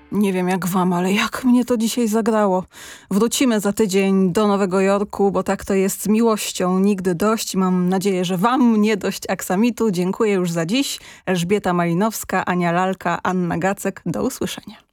Nie wiem jak wam, ale jak mnie to dzisiaj zagrało. Wrócimy za tydzień do Nowego Jorku, bo tak to jest z miłością. Nigdy dość. Mam nadzieję, że wam nie dość aksamitu. Dziękuję już za dziś. Elżbieta Malinowska, Ania Lalka, Anna Gacek. Do usłyszenia.